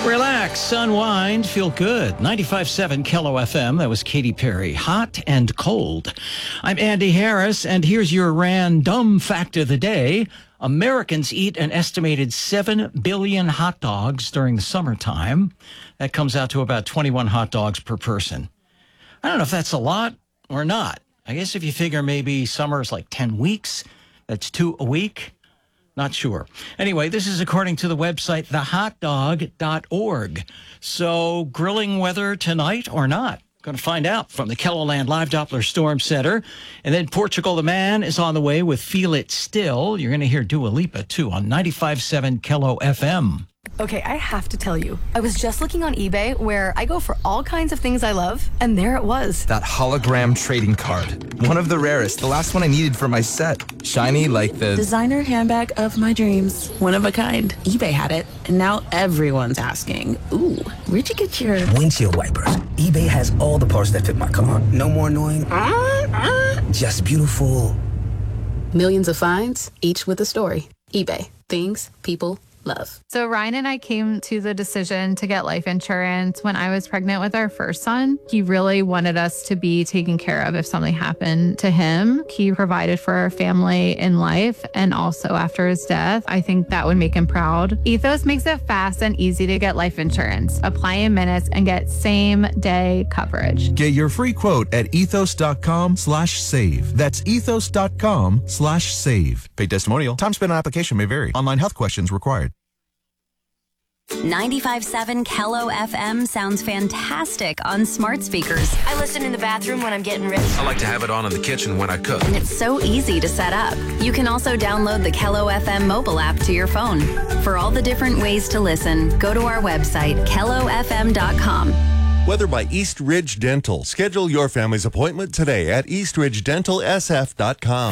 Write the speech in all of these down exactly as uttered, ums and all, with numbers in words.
Relax, unwind, feel good. ninety-five point seven K L O F M. That was Katy Perry. Hot and cold. I'm Andy Harris, and here's your random fact of the day. Americans eat an estimated seven billion hot dogs during the summertime. That comes out to about twenty-one hot dogs per person. I don't know if that's a lot or not. I guess if you figure maybe summer's like ten weeks, that's two a week. Not sure. Anyway, this is according to the website the hot dog dot org. So, grilling weather tonight or not? Going to find out from the KELOLAND Live Doppler Storm Center. And then Portugal the Man is on the way with Feel It Still. You're going to hear Dua Lipa, too, on ninety-five point seven K L O F M. Okay, I have to tell you, I was just looking on eBay where I go for all kinds of things I love, and there it was. That hologram trading card. One of the rarest. The last one I needed for my set. Shiny like the... designer handbag of my dreams. One of a kind. eBay had it, and now everyone's asking, ooh, where'd you get your... windshield wipers. eBay has all the parts that fit my car. No more annoying... just beautiful. Millions of finds, each with a story. eBay. Things people love. So Ryan and I came to the decision to get life insurance when I was pregnant with our first son. He really wanted us to be taken care of if something happened to him. He provided for our family in life and also after his death. I think that would make him proud. Ethos makes it fast and easy to get life insurance. Apply in minutes and get same day coverage. Get your free quote at ethos.com slash save. That's ethos.com slash save. Paid testimonial. Time spent on application may vary. Online health questions required. ninety-five point seven K L O F M sounds fantastic on smart speakers. I listen in the bathroom when I'm getting ready. I like to have it on in the kitchen when I cook. And it's so easy to set up. You can also download the K L O F M mobile app to your phone. For all the different ways to listen, go to our website, K L O F M dot com. Weather by East Ridge Dental. Schedule your family's appointment today at east ridge dental s f dot com.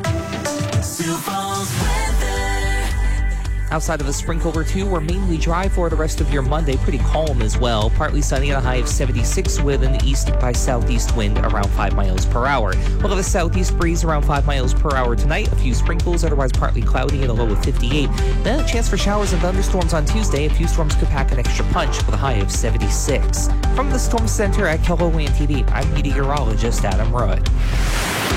Outside of a sprinkle or two, we're mainly dry for the rest of your Monday. Pretty calm as well. Partly sunny at a high of seventy-six with an east by southeast wind around five miles per hour. We'll have a southeast breeze around five miles per hour tonight. A few sprinkles, otherwise partly cloudy at a low of fifty-eight. Then a chance for showers and thunderstorms on Tuesday. A few storms could pack an extra punch with a high of seventy-six. From the Storm Center at KELOLAND T V, I'm meteorologist Adam Rudd.